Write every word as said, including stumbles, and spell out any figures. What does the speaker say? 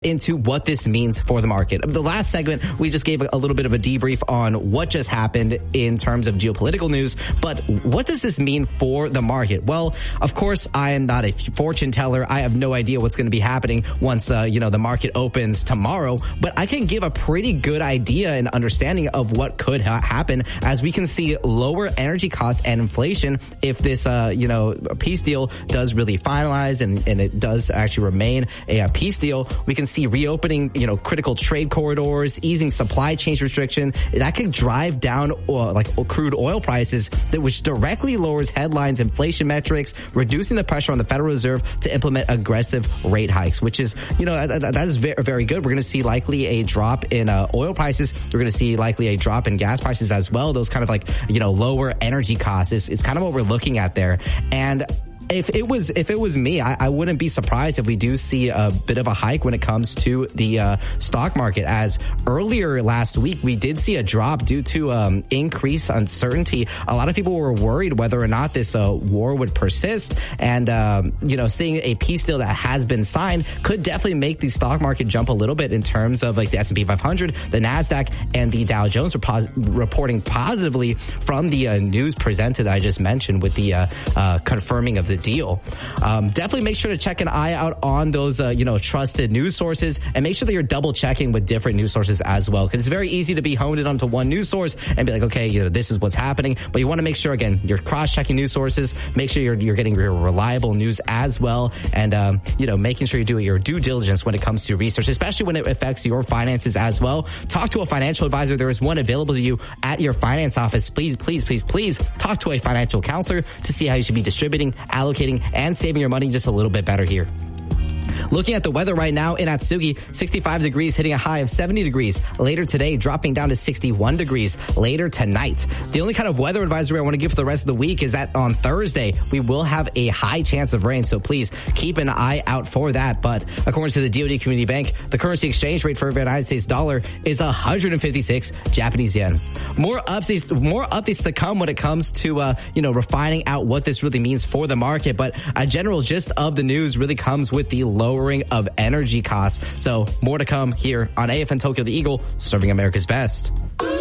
into what this means for the market. The last segment, we just gave a little bit of a debrief on what just happened in terms of geopolitical news, but what does this mean for the market? Well, of course, I am not a fortune teller. I have no idea what's going to be happening once, uh, you know, the market opens tomorrow, but I can give a pretty good idea and understanding of what could ha- happen as we can see lower energy costs and inflation if this, uh, you know, peace deal does really finalize and, and it does actually remain a, a peace deal. We can see reopening, you know, critical trade corridors, easing supply chain restriction. That could drive down oil, like crude oil prices, that which directly lowers headlines, inflation metrics, reducing the pressure on the Federal Reserve to implement aggressive rate hikes, which is, you know, that, that is very, very good. We're going to see likely a drop in uh, oil prices. We're going to see likely a drop in gas prices as well. Those kind of like, you know, lower energy costs is, is kind of what we're looking at there. And If it was if it was me, I, I wouldn't be surprised if we do see a bit of a hike when it comes to the uh, stock market. As earlier last week, we did see a drop due to um, increased uncertainty. A lot of people were worried whether or not this uh, war would persist, and um, you know, seeing a peace deal that has been signed could definitely make the stock market jump a little bit in terms of like the S and P five hundred, the Nasdaq, and the Dow Jones were pos- reporting positively from the uh, news presented that I just mentioned with the uh, uh, confirming of the deal. Um, definitely make sure to check an eye out on those, uh, you know, trusted news sources, and make sure that you're double checking with different news sources as well. Because it's very easy to be honed in onto one news source and be like, okay, you know, this is what's happening. But you want to make sure, again, you're cross-checking news sources. Make sure you're you're getting your reliable news as well, and um, you know, making sure you do your due diligence when it comes to research, especially when it affects your finances as well. Talk to a financial advisor. There is one available to you at your finance office. Please, please, please, please talk to a financial counselor to see how you should be distributing, allocating, and saving your money just a little bit better here. Looking at the weather right now in Atsugi, sixty-five degrees, hitting a high of seventy degrees. Later today, dropping down to sixty-one degrees later tonight. The only kind of weather advisory I want to give for the rest of the week is that on Thursday, we will have a high chance of rain. So please keep an eye out for that. But according to the D O D Community Bank, the currency exchange rate for the United States dollar is one hundred fifty-six Japanese yen. More updates, more updates to come when it comes to, uh, you know, refining out what this really means for the market. But a general gist of the news really comes with the lowering of energy costs. So more to come here on A F N Tokyo the Eagle, serving America's best.